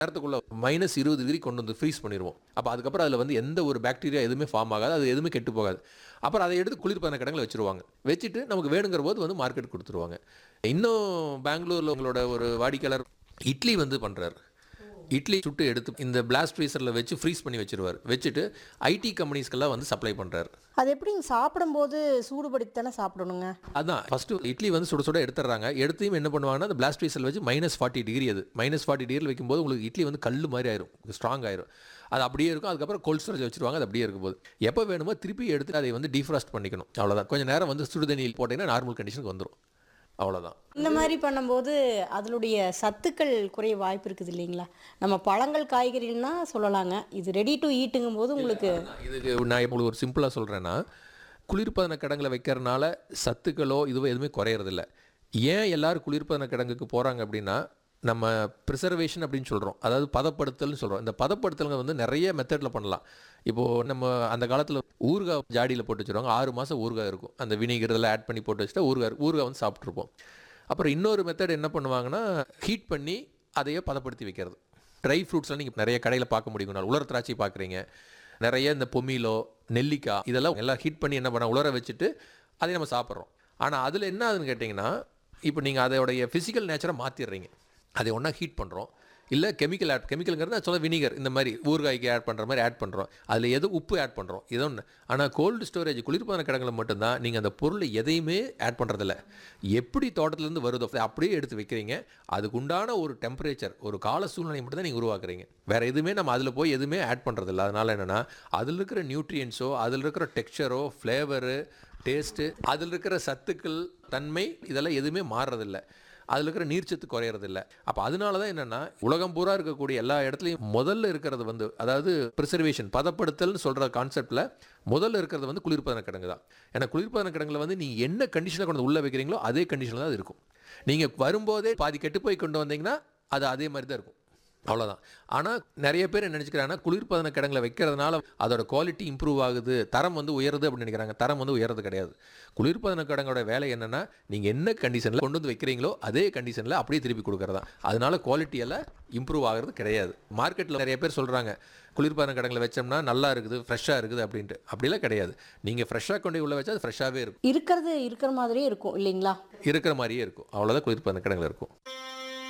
நேரத்துக்குள்ள -20 டிகிரி கொண்டு வந்து ஃப்ரீஸ் பண்ணிடுவோம். அப்போ அதுக்கப்புறம் அதில் வந்து எந்த ஒரு பாக்டீரியா எதுவுமே ஃபார்ம் ஆகாது, அது எதுவுமே கெட்டு போகாது. அப்புறம் அதை எடுத்து குளிர்பதன கிடங்குல வச்சுருவாங்க. வச்சுட்டு நமக்கு வேணுங்கிற போது வந்து மார்க்கெட் கொடுத்துருவாங்க. இன்னும் பெங்களூரில் உங்களோட ஒரு வாடிக்கையாளர் இட்லி வந்து பண்ணுறாரு. இட்லி சுட்டு எடுத்து இந்த பிளாஸ்ட் ஃப்ரீசரில் வச்சு ஃப்ரீஸ் பண்ணி வச்சுருவார். வச்சுட்டு ஐடி கம்பெனிஸ்க்கெல்லாம் வந்து சப்ளை பண்ணுறாரு. அது எப்படிங்க சாப்பிடும்போது சூடுபடுத்தி தானே சாப்பிடணுங்க? அதான் ஃபஸ்ட்டு இட்லி வந்து சுட சுட எடுத்துடுறாங்க. எடுத்தையும் என்ன பண்ணுவாங்கன்னா, அந்த பிளாஸ்ட் ஃப்ரீசரில் வச்சு -40 டிகிரி அது -40 டிகிரியில் வைக்கும்போது உங்களுக்கு இட்லி வந்து கல் மாதிரி ஆயிரும், ஸ்ட்ராங் ஆயிரும். அது அப்படியே இருக்கும். அதுக்கப்புறம் கோல்ட் ஸ்டோரேஜ் வச்சுருவாங்க. அது அப்படியே இருக்கும்போது எப்போ வேணுமோ திருப்பி எடுத்து அதை வந்து டீஃப்ராஸ்ட் பண்ணிக்கணும். அவ்வளோதான். கொஞ்சம் நேரம் வந்து சுடுதண்ணியில் போட்டிங்கன்னா நார்மல் கண்டிஷனுக்கு வந்துடும். அவ்வளோதான். இந்த மாதிரி பண்ணும்போது அதனுடைய சத்துக்கள் குறைய வாய்ப்பு இருக்குது இல்லைங்களா? நம்ம பழங்கள் காய்கறின்னா சொல்லலாங்க. இது ரெடி டு ஈட்டுங்கும் போது உங்களுக்கு இதுக்கு நான் உங்களுக்கு ஒரு சிம்பிளாக சொல்கிறேன்னா, குளிர்பதன கிடங்குல வைக்கிறனால சத்துக்களோ இதுவோ எதுவுமே குறையறதில்ல. ஏன் எல்லாரும் குளிர்பதன கிடங்குக்கு போகிறாங்க அப்படின்னா, நம்ம ப்ரிசர்வேஷன் அப்படின்னு சொல்கிறோம். அதாவது பதப்படுத்தல்னு சொல்கிறோம். இந்த பதப்படுத்தலுங்க வந்து நிறைய மெத்தடில் பண்ணலாம். இப்போது நம்ம அந்த காலத்தில் ஊறுகாய் ஜாடியில் போட்டு வச்சுருவாங்க. 6 மாதம் ஊறுகாய் இருக்கும். அந்த வினிகர் இதெல்லாம் ஆட் பண்ணி போட்டு வச்சுட்டா ஊறுகாய் வந்து சாப்பிட்ருப்போம். அப்புறம் இன்னொரு மெத்தட் என்ன பண்ணுவாங்கன்னா, ஹீட் பண்ணி அதையே பதப்படுத்தி வைக்கிறது. ட்ரை ஃப்ரூட்ஸ்லாம் நீங்கள் நிறைய கடையில் பார்க்க முடியும். உலர் திராட்சை பார்க்குறீங்க. நிறைய இந்த பொமிலோ, நெல்லிக்காய் இதெல்லாம் எல்லாம் ஹீட் பண்ணி என்ன பண்ண உலர வச்சுட்டு அதை நம்ம சாப்பிட்றோம். ஆனால் அதில் என்ன ஆகுதுன்னு கேட்டிங்கன்னா, இப்போ நீங்கள் அதோடைய ஃபிசிக்கல் நேச்சரை மாற்றிடுறீங்க. அதை ஒன்றா ஹீட் பண்ணுறோம், இல்லை கெமிக்கலுங்கிறது நான் சொல்ல வினிகர் இந்த மாதிரி ஊறுகாய்க்கு ஆட் பண்ணுற மாதிரி ஆட் பண்ணுறோம். அதில் எது உப்பு ஆட் பண்ணுறோம் ஏதோ ஒன்று. ஆனால் கோல்டு ஸ்டோரேஜ் குளிர்பான கிடங்குல மட்டும்தான் நீங்கள் அந்த பொருளை எதையுமே ஆட் பண்ணுறதில்ல. எப்படி தோட்டத்துலேருந்து வருதோ அப்படியே எடுத்து வைக்கிறீங்க. அதுக்கு உண்டான ஒரு டெம்பரேச்சர், ஒரு கால சூழ்நிலை மட்டும் தான் நீங்கள் உருவாக்குறீங்க. வேறு எதுவுமே நம்ம அதில் போய் எதுவுமே ஆட் பண்ணுறதில்ல. அதனால் என்னென்னா, அதில் இருக்கிற நியூட்ரியன்ஸோ, அதில் இருக்கிற டெக்ஸ்சரோ, ஃப்ளேவரு, டேஸ்ட்டு, அதில் இருக்கிற சத்துக்கள், தன்மை இதெல்லாம் எதுவுமே மாறுறதில்ல. அதில் இருக்கிற நீர்ச்சத்து குறையறதில்ல. அப்போ அதனால தான் என்னென்னா, உலகம் பூரா இருக்கக்கூடிய எல்லா இடத்துலையும் முதல்ல இருக்கிறது வந்து, அதாவது ப்ரிசர்வேஷன் பதப்படுத்தல்னு சொல்கிற கான்செப்டில் முதல்ல இருக்கிறது வந்து குளிர்பதன கிடங்கு தான். ஏன்னா குளிர்பதன கிடங்குல வந்து நீங்கள் என்ன கண்டிஷனில் கொண்டு உள்ளே வைக்கிறீங்களோ அதே கண்டிஷனில் தான் அது இருக்கும். நீங்கள் வரும்போதே பாதி கெட்டு போய் கொண்டு வந்தீங்கன்னா அது அதே மாதிரி தான் இருக்கும். அவ்வளோதான். ஆனால் நிறைய பேர் என்ன நினச்சிக்கிறாங்கன்னா, குளிர்பதன கிடங்குல வைக்கிறதுனால அதோட குவாலிட்டி இம்ப்ரூவ் ஆகுது, தரம் வந்து உயருது அப்படின்னு நினைக்கிறாங்க. தரம் வந்து உயர்றது கிடையாது. குளிர்பதன கிடங்கோட வேலை என்னென்னா, நீங்கள் என்ன கண்டிஷனில் கொண்டு வந்து வைக்கிறீங்களோ அதே கண்டிஷனில் அப்படியே திருப்பி கொடுக்குறதா. அதனால குவாலிட்டியெல்லாம் இம்ப்ரூவ் ஆகிறது கிடையாது. மார்க்கெட்டில் நிறைய பேர் சொல்கிறாங்க, குளிர்பதன கிடங்குல வச்சோம்னா நல்லா இருக்குது, ஃப்ரெஷ்ஷாக இருக்குது அப்படின்ட்டு. அப்படிலாம் கிடையாது. நீங்கள் ஃப்ரெஷ்ஷாக கொண்டு உள்ள வச்சா அது ஃப்ரெஷ்ஷாகவே இருக்கும். இருக்கிறது இருக்கிற மாதிரியே இருக்கும் இல்லைங்களா? இருக்கிற மாதிரியே இருக்கும். அவ்வளோதான் குளிர்பதன கிடங்குல இருக்கும்.